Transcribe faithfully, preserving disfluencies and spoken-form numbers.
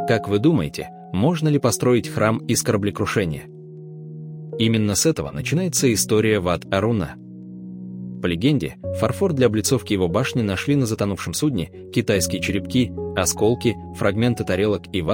Как вы думаете, можно ли построить храм из кораблекрушения? Именно с этого начинается история Ват-Аруна. По легенде, фарфор для облицовки его башни нашли на затонувшем судне, китайские черепки, осколки, фрагменты тарелок и ваз